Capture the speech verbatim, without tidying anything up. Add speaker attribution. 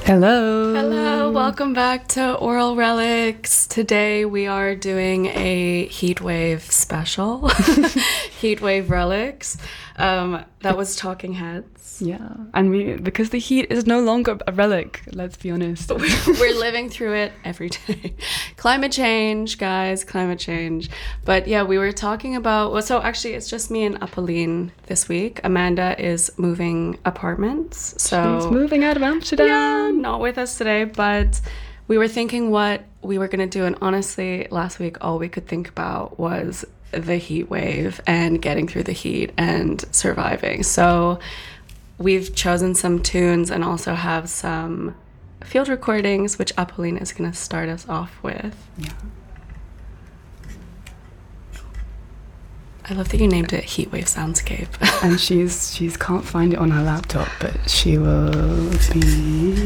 Speaker 1: Hello.
Speaker 2: Hello, welcome back to Oral Relics. Today we are doing a Heatwave special. Heatwave Relics. Um, that was Talking Heads.
Speaker 1: Yeah, and we because the heat is no longer a relic, let's be honest.
Speaker 2: We're living through it every day. Climate change, guys, climate change. But yeah, we were talking about, well, so actually it's just me and Apolline this week. Amanda is moving apartments. So
Speaker 1: She's moving out of Amsterdam.
Speaker 2: Yeah, not with us today, but we were thinking what we were going to do. And honestly, last week, all we could think about was the heat wave and getting through the heat and surviving. So we've chosen some tunes and also have some field recordings, which Apolline is going to start us off with.
Speaker 1: Yeah.
Speaker 2: I love that you named it Heatwave Soundscape.
Speaker 1: And she's she's can't find it on her laptop, but she will be